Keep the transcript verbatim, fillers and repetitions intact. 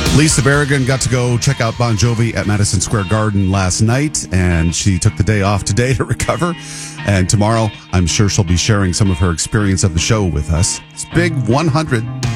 Lisa Berrigan got to go check out Bon Jovi at Madison Square Garden last night, and she took the day off today to recover. And tomorrow, I'm sure she'll be sharing some of her experience of the show with us. It's big one hundred.